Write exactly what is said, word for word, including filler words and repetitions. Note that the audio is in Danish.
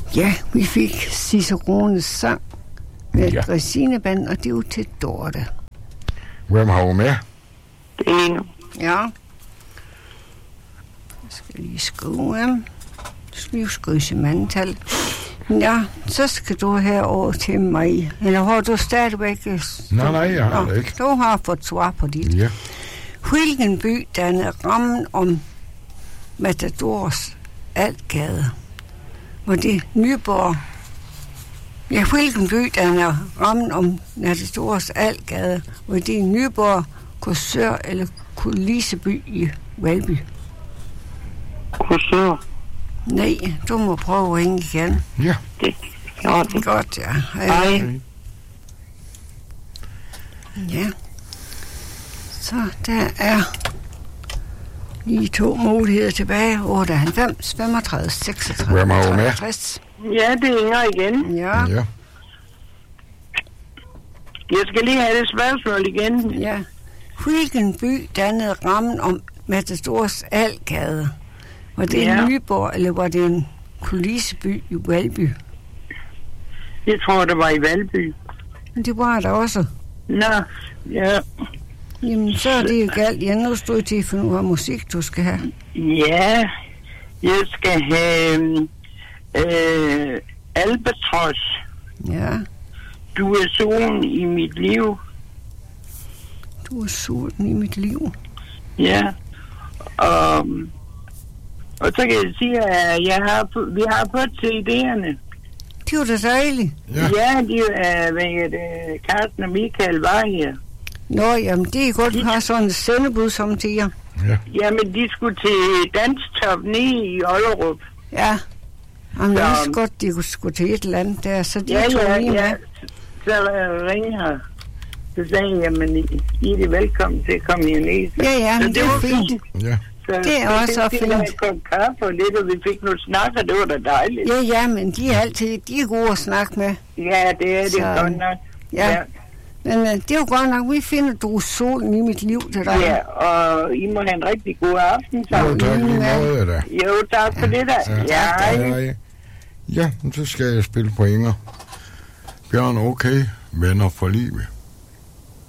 Ja, vi fik Cicerones sang med Ja. Dresineband, og det er jo til Dorte. Hvem har du med? Det er Inge. Ja. Jeg skal lige skrive dem. Du skal jo skrive sin mandtal. Ja, så skal du herover til mig. Eller har du stadigvæk... Nej, nej, jeg har Nå, det ikke. Du har fået svar på dit. Ja. Hvilken by danner rammen om Matadors Altgade? Hvor det Nyborg... Ja, hvilken by danner rammen om Matadors Altgade? Hvor det er Nyborg, Korsør eller Kuliseby i Valby? Kursør. Nej, du må prøve at ringe igen. Ja. Det gjorde det. Godt, ja. Hej. Ja. Så der er lige to muligheder tilbage. otteoghalvfems, femogtredive, seksogtredive, Hvem har du med? treogtres. Ja, det er Inger igen. Ja, Ja. Jeg skal lige have det spørgsmål igen. ja. Hvilken by dannede rammen om Matadors Altgade? Var det Ja. en Nyborg, eller var det en kuliseby i Valby? Jeg tror, det var i Valby. Men det var der også. Nå, ja. Jamen, så er det jo galt. Jeg nu stod til for nu har musik, du skal have. Ja, jeg skal have øh, Albatros. Ja, Du er solen i mit liv. du er sulten i mit liv. Ja. Og, og så kan jeg sige, at jeg har, vi har fået C D'erne. Det var da dejligt. Ja. Ja, de er, hvad det, Carsten og Michael var her. Nå, jamen, det er godt, du har sådan en sendebud som til jer. Ja. Jamen, de skulle til Danstop nede i Ollerup. Ja. Jamen, det er Så- så godt, de kunne skulle til et eller andet der, så de Ja, tog ja, lige ja. med. Så jeg ringer her. Så sagde jeg, jamen, I I er det velkommen til at komme herned. Så- Ja, ja, så men det er var fint. Ja. Så, Det er så også så fik vi fint. en kop kaffe og lidt, og vi fik noget snak, og det var da dejligt. Ja, ja, men de er altid, de er gode at snakke med. Ja, det er det Så- godt nok. Ja. Men uh, det er jo godt nok, vi finder du er solen i mit liv til dig. Ja, og I må have en rigtig god aften. Jo, Så. tak lige måde da. Jo, tak for det der. Ja, Ja, hej. hej. Ja, så skal jeg spille på Inger. Bjørn, okay. Venner for livet.